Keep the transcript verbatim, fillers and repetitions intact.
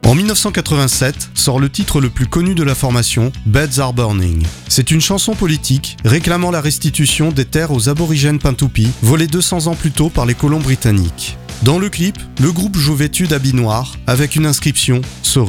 En dix-neuf cent quatre-vingt-sept sort le titre le plus connu de la formation, Beds Are Burning. C'est une chanson politique réclamant la restitution des terres aux aborigènes Pintupi, volées deux cents ans plus tôt par les colons britanniques. Dans le clip, le groupe joue vêtu d'habits noirs avec une inscription « Sorry ».